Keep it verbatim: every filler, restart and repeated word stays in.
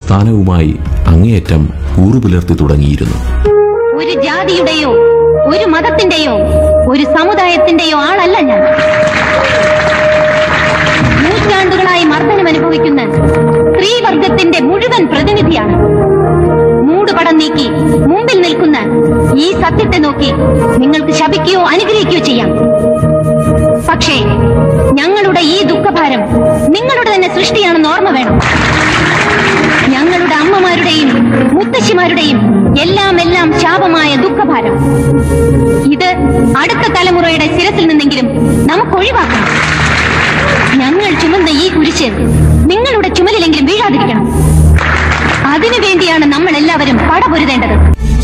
സ്ഥാനവുമായി അങ്ങേയറ്റം കൂറുപുലർത്തി തുടങ്ങിയിരുന്നു. ഒരു ജാതിയുടെയോ ഒരു മതത്തിന്റെയോ ഒരു സമുദായത്തിന്റെയോ ആളല്ല ഞാൻ. നൂറ്റാണ്ടുകളായി മർദ്ദനം അനുഭവിക്കുന്ന സ്ത്രീവർഗത്തിന്റെ മുഴുവൻ പ്രതിനിധിയാണ്. മൂടുപടം നീക്കി മുമ്പിൽ നിൽക്കുന്ന ഈ സത്യത്തെ നോക്കി നിങ്ങൾക്ക് ശപിക്കുകയോ അനുഗ്രഹിക്കുകയോ ചെയ്യാം. പക്ഷേ ഞങ്ങളുടെ ഈ ദുഃഖഭാരം നിങ്ങളുടെ തന്നെ സൃഷ്ടിയാണെന്ന് ഓർമ്മ വേണം. ഞങ്ങളുടെ അമ്മമാരുടെയും മുത്തശ്ശിമാരുടെയും എല്ലാം എല്ലാം ശാപമായ ദുഃഖഭാരം ഇത് അടുത്ത തലമുറയുടെ ശിരസിൽ നിന്നെങ്കിലും നമുക്ക് ഒഴിവാക്കണം. ഞങ്ങൾ ചുമന്ന ഈ കുരിശ് നിങ്ങളുടെ